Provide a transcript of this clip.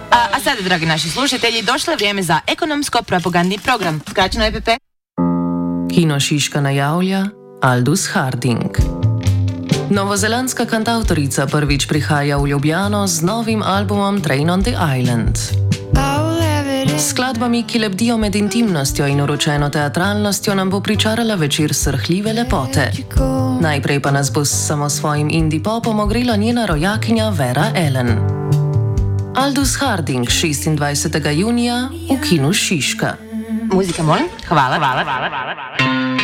A sada, dragi naši slušatelji, došlo je vrijeme za ekonomsko-propagandni program, skraćeno EPP. Kino Šiška najavlja Aldous Harding. Novozelandska kantavtorica prvič prihaja v Ljubljano z novim albumom Train on the Island. S skladbami, ki lebdijo med intimnostjo in uročeno teatralnostjo, nam bo pričarala večer srhljive lepote. Najprej pa nas bo s samosvojim indie popom ogrela njena rojakinja Vera Ellen. Aldous Harding 26. junija v Kinu Šiška. Muzika, molim. Hvala.